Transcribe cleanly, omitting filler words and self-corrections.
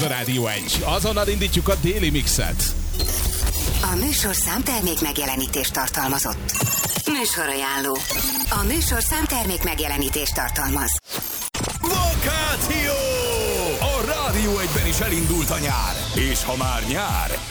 a Rádió 1. Azonnal indítjuk a déli mixet. A műsorszám termék megjelenítést tartalmazott. Műsorajánló. A műsorszám termék megjelenítést tartalmaz. Vakáció! A Rádió 1-ben is elindult a nyár. És ha már nyár,